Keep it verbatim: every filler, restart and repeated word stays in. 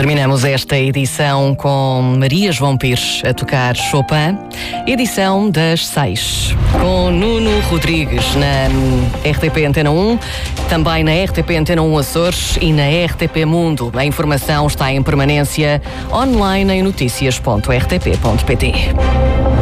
Terminamos esta edição com Maria João Pires a tocar Chopin, edição das seis, com Nuno Rodrigues na R T P Antena um, também na R T P Antena um Açores e na R T P Mundo. A informação está em permanência online em noticias ponto r t p ponto p t.